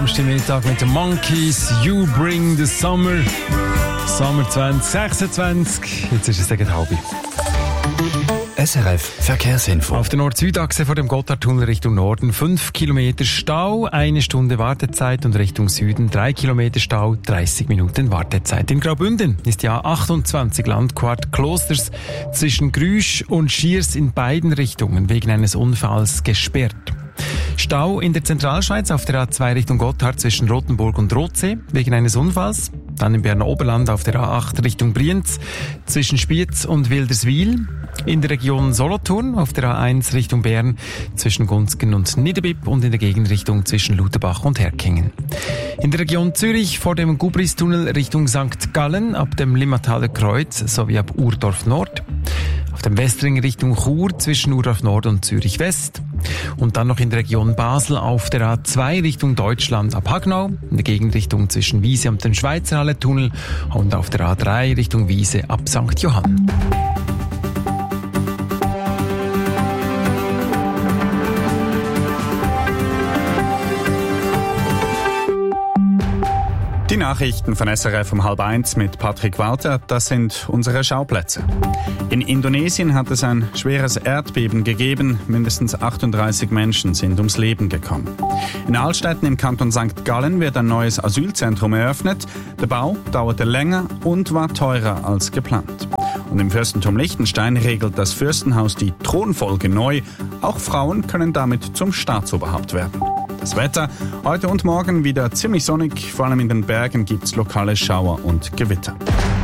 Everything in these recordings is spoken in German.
Mittag mit den Monkeys, You Bring the Summer. Sommer 2026. Jetzt ist es gegen halb. SRF Verkehrsinfo. Auf der Nord-Süd-Achse vor dem Gotthardtunnel Richtung Norden 5 Kilometer Stau, 1 Stunde Wartezeit und Richtung Süden 3 Kilometer Stau, 30 Minuten Wartezeit. In Graubünden ist die A28 Landquart Klosters zwischen Grüsch und Schiers in beiden Richtungen wegen eines Unfalls gesperrt. Stau in der Zentralschweiz auf der A2 Richtung Gotthard zwischen Rothenburg und Rothsee wegen eines Unfalls. Dann im Berner Oberland auf der A8 Richtung Brienz zwischen Spiez und Wilderswil. In der Region Solothurn auf der A1 Richtung Bern zwischen Gunzgen und Niederbipp und in der Gegenrichtung zwischen Lutherbach und Herkingen. In der Region Zürich vor dem Gubristunnel Richtung St. Gallen ab dem Limmataler Kreuz sowie ab Urdorf Nord. Auf dem Westring Richtung Chur zwischen Urdorf Nord und Zürich West. Und dann noch in der Region Basel auf der A2 Richtung Deutschland ab Hagnau, in der Gegenrichtung zwischen Wiese und dem Schweizerhalle-Tunnel und auf der A3 Richtung Wiese ab St. Johann. Die Nachrichten von SRF um 12:30 mit Patrick Walter, das sind unsere Schauplätze. In Indonesien hat es ein schweres Erdbeben gegeben, mindestens 38 Menschen sind ums Leben gekommen. In Altstätten im Kanton St. Gallen wird ein neues Asylzentrum eröffnet. Der Bau dauerte länger und war teurer als geplant. Und im Fürstentum Liechtenstein regelt das Fürstenhaus die Thronfolge neu. Auch Frauen können damit zum Staatsoberhaupt werden. Das Wetter heute und morgen wieder ziemlich sonnig, vor allem in den Bergen gibt es lokale Schauer und Gewitter.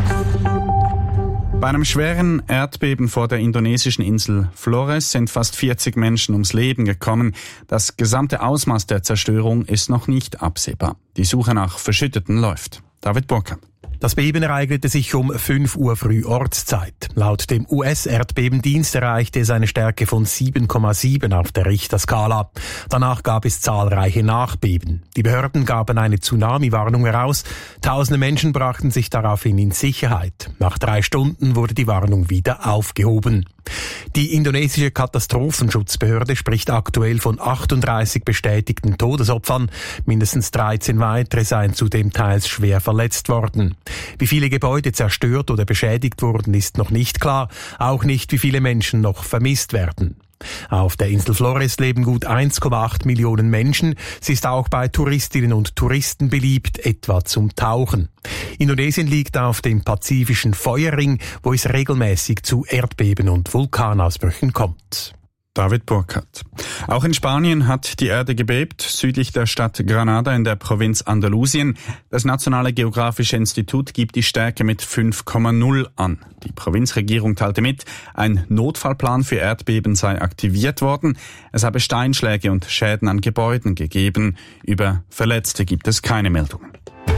Bei einem schweren Erdbeben vor der indonesischen Insel Flores sind fast 40 Menschen ums Leben gekommen. Das gesamte Ausmaß der Zerstörung ist noch nicht absehbar. Die Suche nach Verschütteten läuft. David Burkhardt. Das Beben ereignete sich um 5 Uhr früh Ortszeit. Laut dem US-Erdbebendienst erreichte es eine Stärke von 7,7 auf der Richterskala. Danach gab es zahlreiche Nachbeben. Die Behörden gaben eine Tsunami-Warnung heraus. Tausende Menschen brachten sich daraufhin in Sicherheit. Nach 3 Stunden wurde die Warnung wieder aufgehoben. Die indonesische Katastrophenschutzbehörde spricht aktuell von 38 bestätigten Todesopfern. Mindestens 13 weitere seien zudem teils schwer verletzt worden. Wie viele Gebäude zerstört oder beschädigt wurden, ist noch nicht klar. Auch nicht, wie viele Menschen noch vermisst werden. Auf der Insel Flores leben gut 1,8 Millionen Menschen. Sie ist auch bei Touristinnen und Touristen beliebt, etwa zum Tauchen. Indonesien liegt auf dem pazifischen Feuerring, wo es regelmäßig zu Erdbeben und Vulkanausbrüchen kommt. David Burkhardt. Auch in Spanien hat die Erde gebebt, südlich der Stadt Granada in der Provinz Andalusien. Das Nationale Geographische Institut gibt die Stärke mit 5,0 an. Die Provinzregierung teilte mit, ein Notfallplan für Erdbeben sei aktiviert worden. Es habe Steinschläge und Schäden an Gebäuden gegeben. Über Verletzte gibt es keine Meldungen.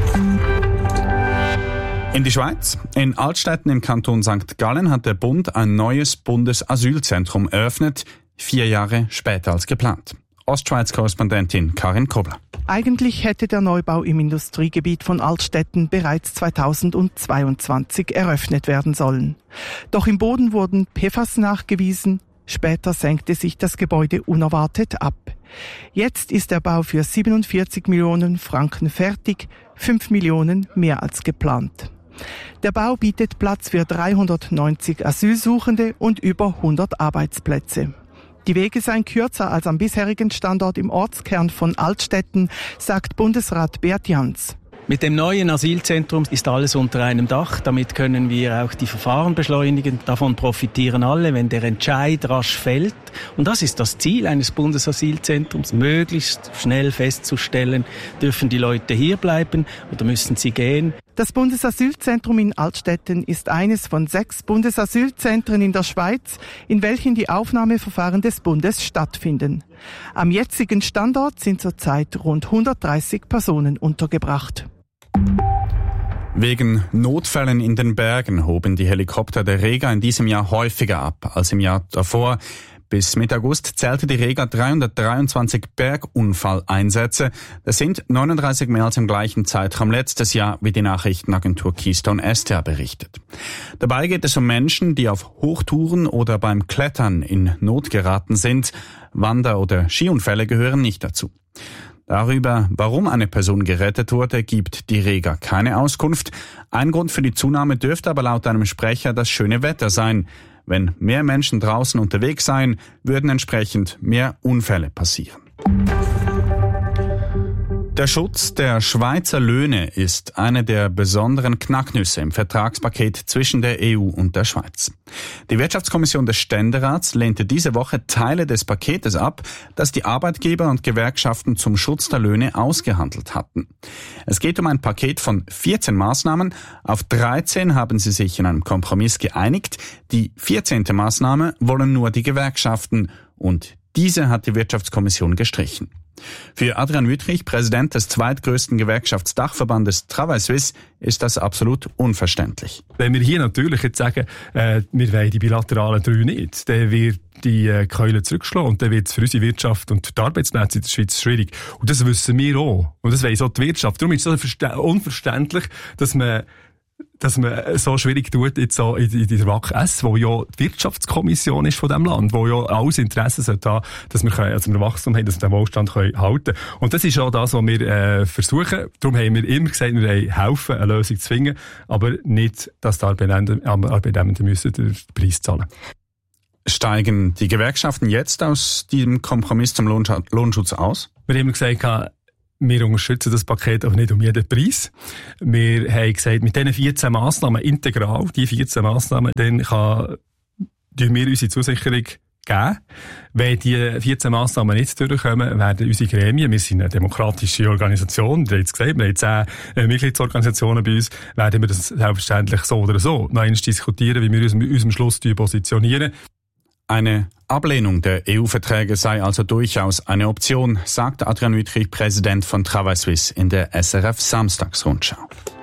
In die Schweiz. In Altstätten im Kanton St. Gallen hat der Bund ein neues Bundesasylzentrum eröffnet, 4 Jahre später als geplant. Ostschweiz-Korrespondentin Karin Kobler. Eigentlich hätte der Neubau im Industriegebiet von Altstätten bereits 2022 eröffnet werden sollen. Doch im Boden wurden PFAS nachgewiesen. Später senkte sich das Gebäude unerwartet ab. Jetzt ist der Bau für 47 Millionen Franken fertig, 5 Millionen mehr als geplant. Der Bau bietet Platz für 390 Asylsuchende und über 100 Arbeitsplätze. Die Wege seien kürzer als am bisherigen Standort im Ortskern von Altstätten, sagt Bundesrat Beat Jans. Mit dem neuen Asylzentrum ist alles unter einem Dach. Damit können wir auch die Verfahren beschleunigen. Davon profitieren alle, wenn der Entscheid rasch fällt. Und das ist das Ziel eines Bundesasylzentrums, möglichst schnell festzustellen, dürfen die Leute hier bleiben oder müssen sie gehen. Das Bundesasylzentrum in Altstätten ist eines von 6 Bundesasylzentren in der Schweiz, in welchen die Aufnahmeverfahren des Bundes stattfinden. Am jetzigen Standort sind zurzeit rund 130 Personen untergebracht. Wegen Notfällen in den Bergen hoben die Helikopter der Rega in diesem Jahr häufiger ab als im Jahr davor. Bis Mitte August zählte die Rega 323 Bergunfalleinsätze. Das sind 39 mehr als im gleichen Zeitraum letztes Jahr, wie die Nachrichtenagentur Keystone STR berichtet. Dabei geht es um Menschen, die auf Hochtouren oder beim Klettern in Not geraten sind. Wander- oder Skiunfälle gehören nicht dazu. Darüber, warum eine Person gerettet wurde, gibt die Rega keine Auskunft. Ein Grund für die Zunahme dürfte aber laut einem Sprecher das schöne Wetter sein. Wenn mehr Menschen draußen unterwegs seien, würden entsprechend mehr Unfälle passieren. Der Schutz der Schweizer Löhne ist eine der besonderen Knacknüsse im Vertragspaket zwischen der EU und der Schweiz. Die Wirtschaftskommission des Ständerats lehnte diese Woche Teile des Paketes ab, das die Arbeitgeber und Gewerkschaften zum Schutz der Löhne ausgehandelt hatten. Es geht um ein Paket von 14 Maßnahmen. Auf 13 haben sie sich in einem Kompromiss geeinigt. Die 14. Maßnahme wollen nur die Gewerkschaften und diese hat die Wirtschaftskommission gestrichen. Für Adrian Wüthrich, Präsident des zweitgrößten Gewerkschaftsdachverbandes Travail Suisse, ist das absolut unverständlich. Wenn wir hier natürlich jetzt sagen, wir wollen die bilateralen 3 nicht, dann wird die Keule zurückschlagen und dann wird es für unsere Wirtschaft und die Arbeitsplätze in der Schweiz schwierig. Und das wissen wir auch. Und das weiss auch die Wirtschaft. Darum ist es so unverständlich, dass man so schwierig tut jetzt so in der WAC-S, wo ja die Wirtschaftskommission ist von diesem Land, wo ja alles Interesse sollte haben, dass wir Wachstum haben, dass wir den Wohlstand halten können. Und das ist auch das, was wir versuchen. Darum haben wir immer gesagt, wir wollen helfen, eine Lösung zu finden, aber nicht, dass die Arbeitnehmenden müssen den Preis zahlen. Steigen die Gewerkschaften jetzt aus diesem Kompromiss zum Lohnschutz aus? Wir haben immer gesagt, wir unterstützen das Paket aber nicht um jeden Preis. Wir haben gesagt, mit diesen 14 Massnahmen integral, die 14 Massnahmen, dann tun wir unsere Zusicherung geben. Wenn die 14 Massnahmen nicht durchkommen, werden unsere Gremien, wir sind eine demokratische Organisation, ihr habt es gesagt, wir haben 10 Mitgliedsorganisationen bei uns, werden wir das selbstverständlich so oder so noch einmal diskutieren, wie wir uns mit unserem Schluss positionieren. Eine Ablehnung der EU-Verträge sei also durchaus eine Option, sagt Adrian Wüthrich, Präsident von Travail Suisse in der SRF Samstagsrundschau.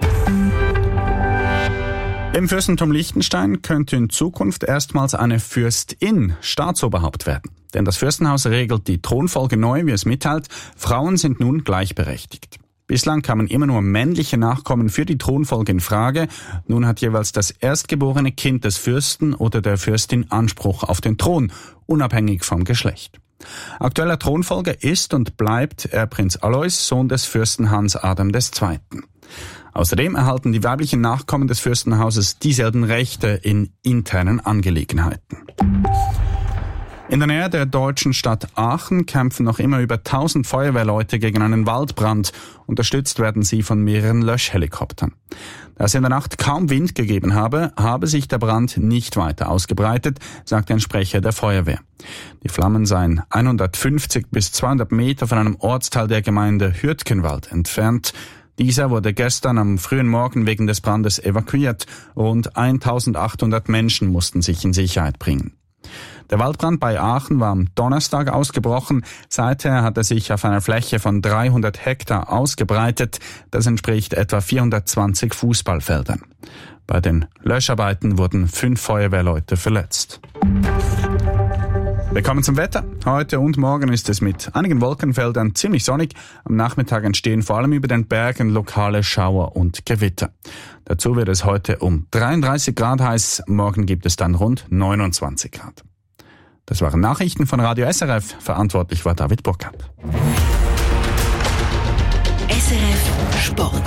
Im Fürstentum Liechtenstein könnte in Zukunft erstmals eine Fürstin Staatsoberhaupt werden. Denn das Fürstenhaus regelt die Thronfolge neu, wie es mitteilt. Frauen sind nun gleichberechtigt. Bislang kamen immer nur männliche Nachkommen für die Thronfolge in Frage. Nun hat jeweils das erstgeborene Kind des Fürsten oder der Fürstin Anspruch auf den Thron, unabhängig vom Geschlecht. Aktueller Thronfolger ist und bleibt Erbprinz Alois, Sohn des Fürsten Hans Adam II. Außerdem erhalten die weiblichen Nachkommen des Fürstenhauses dieselben Rechte in internen Angelegenheiten. In der Nähe der deutschen Stadt Aachen kämpfen noch immer über 1000 Feuerwehrleute gegen einen Waldbrand. Unterstützt werden sie von mehreren Löschhelikoptern. Da es in der Nacht kaum Wind gegeben habe sich der Brand nicht weiter ausgebreitet, sagt ein Sprecher der Feuerwehr. Die Flammen seien 150 bis 200 Meter von einem Ortsteil der Gemeinde Hürtgenwald entfernt. Dieser wurde gestern am frühen Morgen wegen des Brandes evakuiert. Rund 1800 Menschen mussten sich in Sicherheit bringen. Der Waldbrand bei Aachen war am Donnerstag ausgebrochen. Seither hat er sich auf einer Fläche von 300 Hektar ausgebreitet. Das entspricht etwa 420 Fußballfeldern. Bei den Löscharbeiten wurden 5 Feuerwehrleute verletzt. Wir kommen zum Wetter. Heute und morgen ist es mit einigen Wolkenfeldern ziemlich sonnig. Am Nachmittag entstehen vor allem über den Bergen lokale Schauer und Gewitter. Dazu wird es heute um 33 Grad heiß. Morgen gibt es dann rund 29 Grad. Das waren Nachrichten von Radio SRF. Verantwortlich war David Burkhardt. SRF Sport.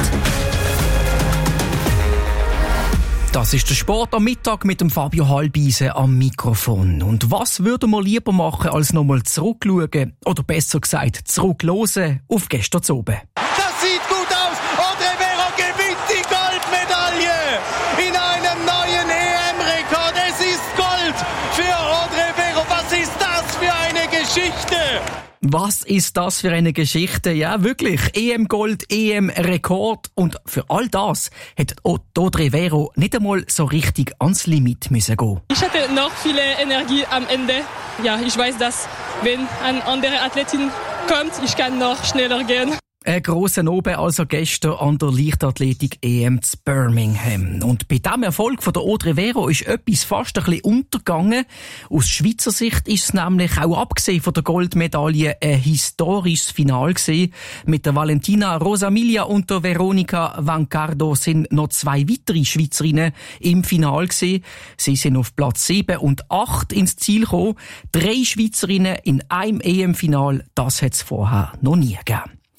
Das ist der Sport am Mittag mit dem Fabio Halbise am Mikrofon. Und was würden wir lieber machen, als nochmal zurückschauen, oder besser gesagt, zurückhören auf gestern oben? Das sieht gut aus! Audrey Vero gewinnt die Goldmedaille in einem neuen EM-Rekord. Es ist Gold für Audrey Vero. Was ist das für eine Geschichte? Was ist das für eine Geschichte? Ja, wirklich. EM-Gold, EM-Rekord. Und für all das hat Audrey Vero nicht einmal so richtig ans Limit müssen gehen. Ich hatte noch viele Energie am Ende. Ja, ich weiß, dass wenn eine andere Athletin kommt, ich kann noch schneller gehen. Ein grosser Oben also gestern an der Leichtathletik-EM zu Birmingham. Und bei diesem Erfolg von der Audrey Vero ist etwas fast ein bisschen untergegangen. Aus Schweizer Sicht ist es nämlich auch abgesehen von der Goldmedaille ein historisches Finale gewesen. Mit der Valentina Rosamilia und der Veronica Vancardo sind noch 2 weitere Schweizerinnen im Finale gewesen. Sie sind auf Platz 7 und 8 ins Ziel gekommen. 3 Schweizerinnen in einem EM-Final, das hat es vorher noch nie gegeben.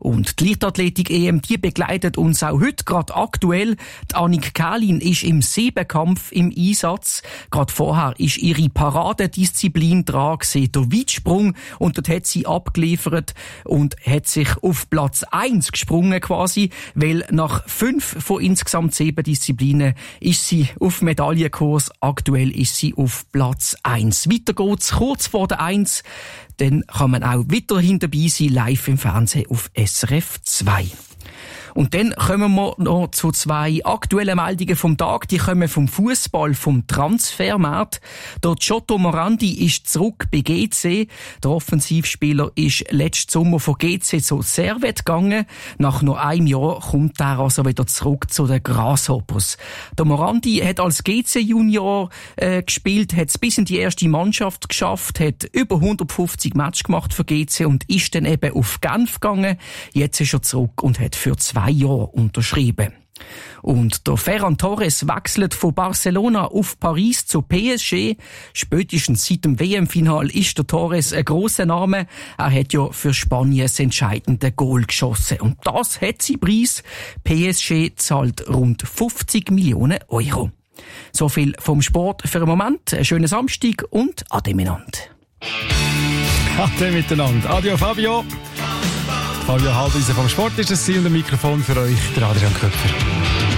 Und die Leichtathletik-EM, die begleitet uns auch heute gerade aktuell. Die Annik Kählin ist im Siebenkampf im Einsatz. Gerade vorher ist ihre Paradedisziplin dran gewesen, der Weitsprung. Und dort hat sie abgeliefert und hat sich auf Platz 1 gesprungen quasi, weil nach 5 von insgesamt 7 Disziplinen ist sie auf Medaillenkurs. Aktuell ist sie auf Platz 1. Weiter geht's kurz vor der 1. Dann kann man auch weiterhin dabei sein, live im Fernsehen auf SRF 2. Und dann kommen wir noch zu 2 aktuellen Meldungen vom Tag. Die kommen vom Fußball, vom Transfermarkt. Der Giotto Morandi ist zurück bei GC. Der Offensivspieler ist letzten Sommer von GC zu Servette gegangen. Nach nur einem Jahr kommt er also wieder zurück zu den Grasshoppers. Der Morandi hat als GC-Junior gespielt, hat es bis in die erste Mannschaft geschafft, hat über 150 Matches gemacht für GC und ist dann eben auf Genf gegangen. Jetzt ist er zurück und hat für 2 Jahre unterschrieben. Und der Ferran Torres wechselt von Barcelona auf Paris zu PSG. Spätestens seit dem WM-Final ist der Torres ein grosser Name. Er hat ja für Spanien das entscheidende Goal geschossen. Und das hat seinen Preis. PSG zahlt rund 50 Millionen Euro. So viel vom Sport für den Moment. Einen schönen Samstag und ade miteinander. Ade miteinander. Adio Fabio. Fabio Halbwiese vom Sport ist das Ziel und Mikrofon für euch, der Adrian Köpfer.